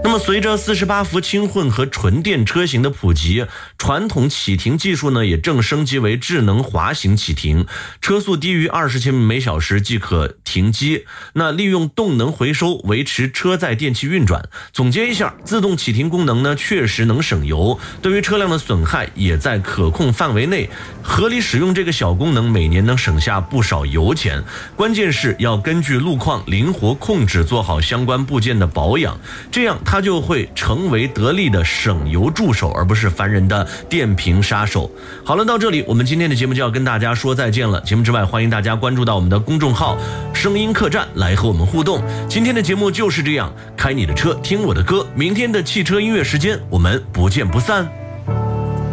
那么随着48伏轻混和纯电车型的普及，传统启停技术呢也正升级为智能滑行启停，车速低于20千米每小时即可停机。那利用动能回收维持车载电气运转。总结一下，自动启停功能呢确实能省油，对于车辆的损害也在可控范围内，合理使用这个小功能，每年能省下不少油钱。关键是要根据路况灵活控制，做好相关部件的保养，这样它就会成为得力的省油助手，而不是烦人的电瓶杀手。好了，到这里我们今天的节目就要跟大家说再见了。节目之外，欢迎大家关注到我们的公众号声音客栈来和我们互动。今天的节目就是这样，开你的车听我的歌，明天的汽车音乐时间我们不见不散。